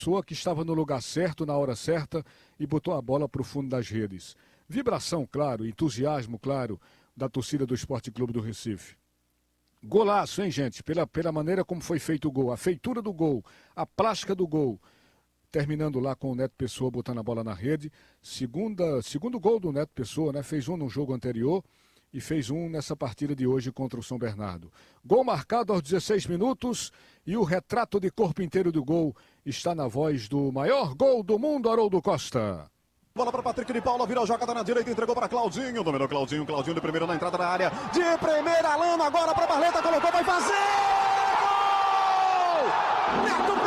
pessoa que estava no lugar certo, na hora certa, e botou a bola para o fundo das redes. Vibração, claro, entusiasmo, claro, da torcida do Sport Clube do Recife. Golaço, hein, gente? Pela maneira como foi feito o gol, a feitura do gol, a plástica do gol. Terminando lá com o Neto Pessoa botando a bola na rede. Segundo gol do Neto Pessoa, né? Fez um no jogo anterior e fez um nessa partida de hoje contra o São Bernardo. Gol marcado aos 16 minutos e o retrato de corpo inteiro do gol está na voz do maior gol do mundo, Haroldo Costa. Bola para Patrick de Paula, vira a jogada na direita, entregou para Claudinho, dominou Claudinho de primeiro na entrada da área, de primeira, Lano agora para Barleta, colocou, vai fazer! Gol! Neto